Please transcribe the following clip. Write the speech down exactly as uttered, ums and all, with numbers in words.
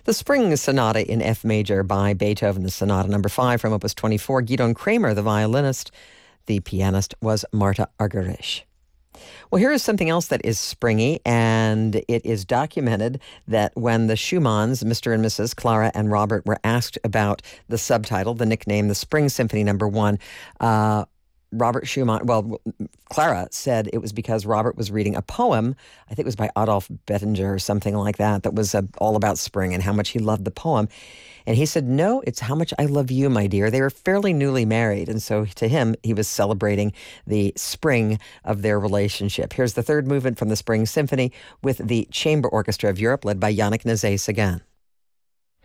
The Spring Sonata in F major by Beethoven, the Sonata number five from Opus twenty-four. Gidon Kramer, the violinist. The pianist was Marta Argerich. Well, here is something else that is springy, and it is documented that when the Schumanns, Mister and Missus Clara and Robert, were asked about the subtitle, the nickname, the Spring Symphony number one, uh, Robert Schumann, well, Clara said it was because Robert was reading a poem, I think it was by Adolf Bettinger or something like that, that was uh, all about spring and how much he loved the poem. And he said, no, it's how much I love you, my dear. They were fairly newly married. And so to him, he was celebrating the spring of their relationship. Here's the third movement from the Spring Symphony with the Chamber Orchestra of Europe, led by Yannick Nézet-Séguin.